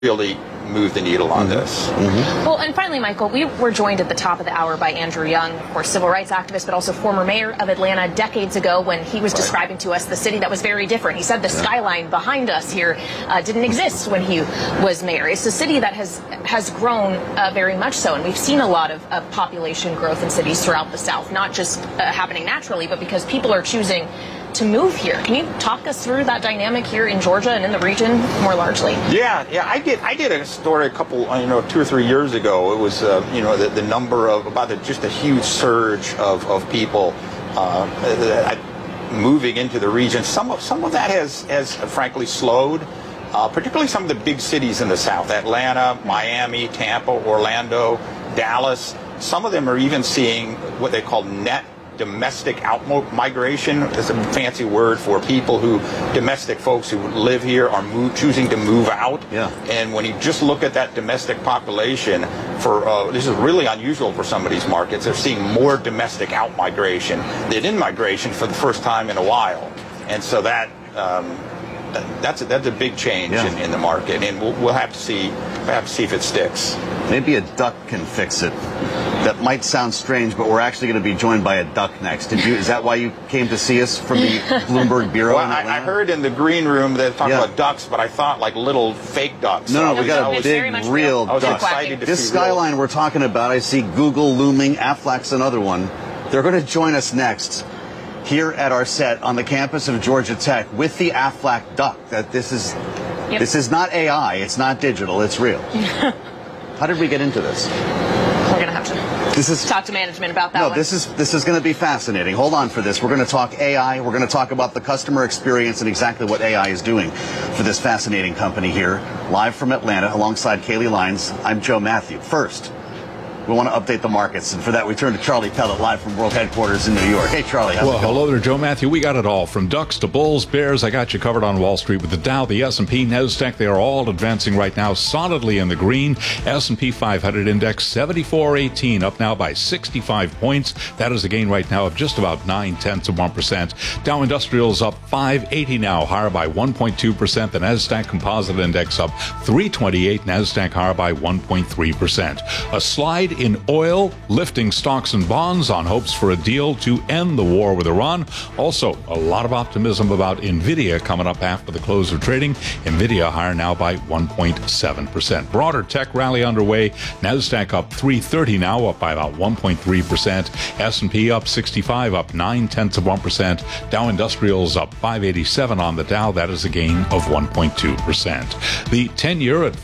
really move the needle on this. Well, and finally, Michael, we were joined at the top of the hour by Andrew Young, of course, civil rights activist, but also former mayor of Atlanta decades ago when he was describing to us the city that was very different. He said the skyline behind us here didn't exist when he was mayor. It's a city that has grown very much so, and we've seen a lot of population growth in cities throughout the South, not just happening naturally, but because people are choosing to move here. Can you talk us through that dynamic here in Georgia and in the region more largely? Yeah, I did a story a couple, 2 or 3 years ago. It was, the number of just a huge surge of people moving into the region. Some of that has frankly slowed. Particularly some of the big cities in the South, Atlanta, Miami, Tampa, Orlando, Dallas. Some of them are even seeing what they call net domestic out-migration. It's a fancy word for domestic folks who live here are choosing to move out. Yeah. And when you just look at that domestic population, this is really unusual for some of these markets, they're seeing more domestic out-migration than in-migration for the first time in a while. And so that's a big change in the market, and we'll have to see if it sticks. Maybe a duck can fix it. That might sound strange, but we're actually going to be joined by a duck next. Is that why you came to see us from the Bloomberg Bureau? Well, I heard in the green room they talked about ducks, but I thought like little fake ducks. No, we got a big, real duck. I was excited to see this skyline we're talking about. I see Google looming. Aflac's another one. They're going to join us next here at our set on the campus of Georgia Tech with the Aflac duck. This is not AI. It's not digital. It's real. How did we get into this? We're going to have to talk to management about that one. This is going to be fascinating. Hold on for this. We're going to talk AI. We're going to talk about the customer experience and exactly what AI is doing for this fascinating company here. Live from Atlanta alongside Kaylee Lyons, I'm Joe Matthew. First, we want to update the markets, and for that we turn to Charlie Pellet live from World Headquarters in New York. Hey, Charlie. Well, hello there, Joe Matthew. We got it all, from ducks to bulls, bears. I got you covered on Wall Street with the Dow, the S&P, NASDAQ. They are all advancing right now, solidly in the green. S&P 500 index 74.18, up now by 65 points. That is a gain right now of just about 0.9%. Dow Industrials up 580 now, higher by 1.2%. The NASDAQ Composite Index up 328, NASDAQ higher by 1.3%. A slide in oil, lifting stocks and bonds on hopes for a deal to end the war with Iran. Also, a lot of optimism about NVIDIA coming up after the close of trading. NVIDIA higher now by 1.7%. Broader tech rally underway. NASDAQ up 330 now, up by about 1.3%. S&P up 65, up 0.9%. Dow Industrials up 587 on the Dow. That is a gain of 1.2%. The 10-year at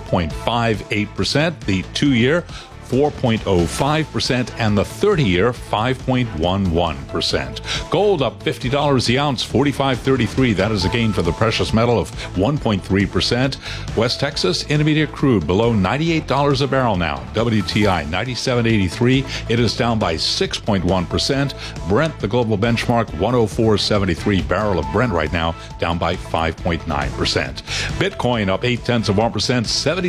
4.58%. The 2-year 4.05%, and the 30-year 5.11%. Gold up $50 the ounce, $45.33. That is a gain for the precious metal of 1.3%. West Texas Intermediate crude below $98 a barrel now. WTI 97.83. It is down by 6.1%. Brent, the global benchmark, 104.73. Barrel of Brent right now down by 5.9%. Bitcoin up 0.8%,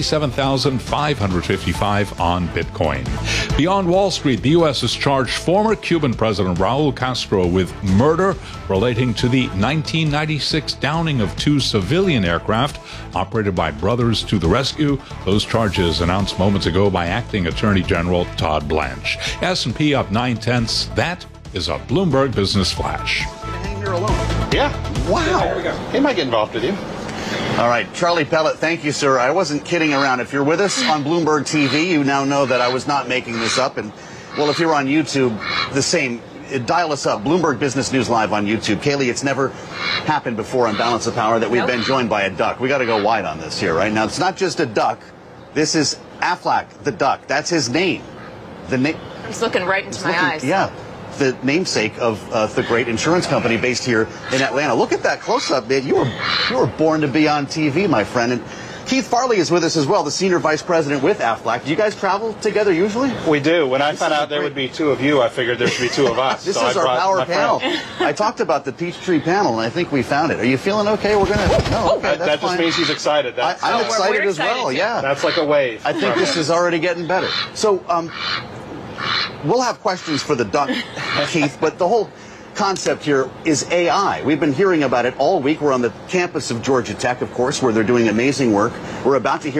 77,555 on Bitcoin. Beyond Wall Street, the U.S. has charged former Cuban President Raul Castro with murder relating to the 1996 downing of 2 civilian aircraft operated by Brothers to the Rescue. Those charges announced moments ago by Acting Attorney General Todd Blanche. S&P up 0.9. That is a Bloomberg Business Flash. Hang here alone. Yeah. Wow. There we go. He might get involved with you. All right, Charlie Pellet, thank you, sir. I wasn't kidding around. If you're with us on Bloomberg TV, you now know that I was not making this up. And, well, if you're on YouTube, the same. Dial us up, Bloomberg Business News Live on YouTube. Kaylee, it's never happened before on Balance of Power that we've been joined by a duck. We got to go wide on this here, right? Now, it's not just a duck. This is Aflac, the duck. That's his name. He's looking right into my eyes. Yeah. The namesake of the great insurance company based here in Atlanta. Look at that close-up, man. You were born to be on TV, my friend. And Keith Farley is with us as well, the Senior Vice President with Aflac. Do you guys travel together usually? We do. When I found out there would be 2 of you, I figured there should be 2 of us. This is our power panel. I talked about the Peachtree panel, and I think we found it. Are you feeling okay? We're going to... No, okay, that just means he's excited. I'm excited as well, yeah. That's like a wave. I think this is already getting better. So, we'll have questions for the duck, Keith, but the whole concept here is AI. We've been hearing about it all week. We're on the campus of Georgia Tech, of course, where they're doing amazing work. We're about to hear